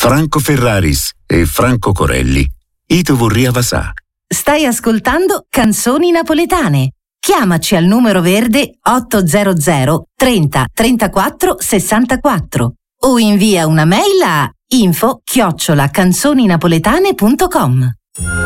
Franco Ferraris e Franco Corelli. Ito vorria vasà. Stai ascoltando Canzoni Napoletane. Chiamaci al numero verde 800 30 34 64 o invia una mail a info@canzoninapoletane.com.